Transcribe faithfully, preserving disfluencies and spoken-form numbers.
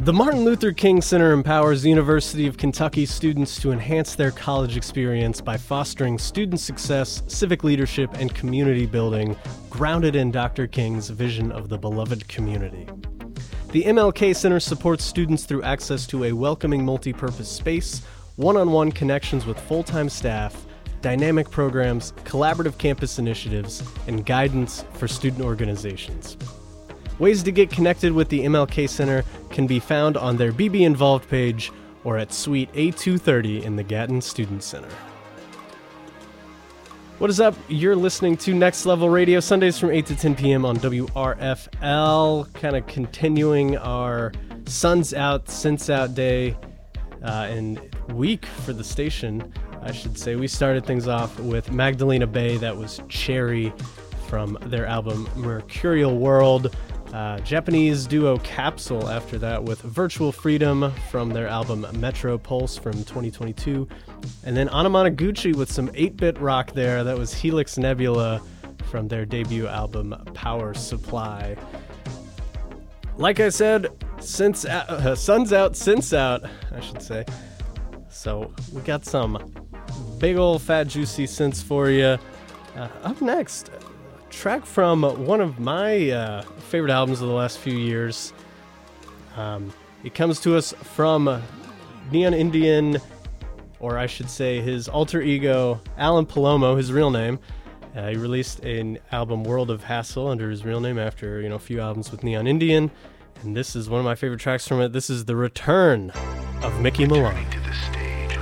The Martin Luther King Center empowers the University of Kentucky students to enhance their college experience by fostering student success, civic leadership, and community building, grounded in Doctor King's vision of the beloved community. The M L K Center supports students through access to a welcoming multi-purpose space, one-on-one connections with full-time staff, dynamic programs, collaborative campus initiatives, and guidance for student organizations. Ways to get connected with the M L K Center can be found on their B B Involved page or at Suite A two thirty in the Gatton Student Center. What is up? You're listening to Next Level Radio, Sundays from eight to ten p.m. on W R F L, kind of continuing our Sun's Out, Since Out day uh, and week for the station, I should say. We started things off with Magdalena Bay, that was Cherry from their album Mercurial World. Uh, Japanese duo Capsule after that with Virtual Freedom from their album Metro Pulse from twenty twenty-two. And then Anamanaguchi with some eight-bit rock there. That was Helix Nebula from their debut album Power Supply. Like I said, since uh, Sun's Out, Since Out, I should say. So we got some big old fat juicy synths for you. Uh, up next, track from one of my uh, favorite albums of the last few years. Um, it comes to us from Neon Indian, or I should say his alter ego, Alan Palomo, his real name. Uh, he released an album, World of Hassle, under his real name after, you know, a few albums with Neon Indian. And this is one of my favorite tracks from it. This is The Return of Mickey Malone.